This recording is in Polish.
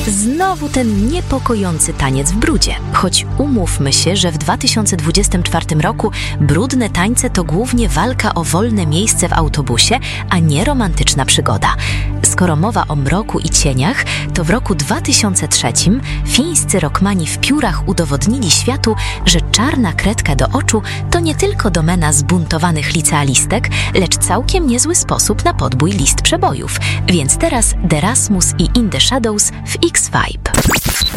Znowu ten niepokojący taniec w brudzie. Choć umówmy się, że w 2024 roku brudne tańce to głównie walka o wolne miejsce w autobusie, a nie romantyczna przygoda. Skoro mowa o mroku i cieniach, to w roku 2003 fińscy rockmani w piórach udowodnili światu, że czarna kredka do oczu to nie tylko domena zbuntowanych licealistek, lecz całkiem niezły sposób na podbój list przebojów. Więc teraz The Rasmus i In The Shadows w X-Vibe.